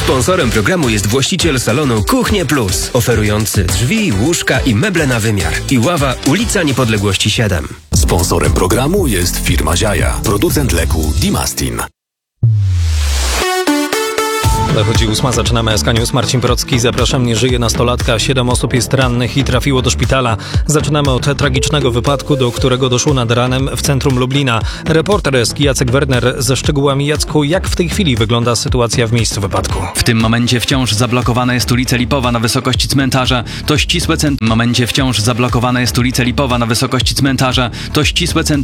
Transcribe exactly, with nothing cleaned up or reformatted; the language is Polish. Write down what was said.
Sponsorem programu jest właściciel salonu Kuchnie Plus, oferujący drzwi, łóżka i meble na wymiar. Iława, ulica Niepodległości siedem. Sponsorem programu jest firma Ziaja, producent leku Dimastin. Dochodzi ósma, zaczynamy S K News. Marcin Procki, zapraszam. Nie żyje nastolatka, siedem osób jest rannych i trafiło do szpitala. Zaczynamy od tragicznego wypadku, do którego doszło nad ranem w centrum Lublina. Reporter S K Jacek Werner ze szczegółami. Jacku, jak w tej chwili wygląda sytuacja w miejscu wypadku? W tym momencie wciąż zablokowana jest ulica Lipowa na wysokości cmentarza. To ścisłe centrum. W momencie wciąż zablokowana jest ulica Lipowa na wysokości cmentarza. To ścisłe centrum.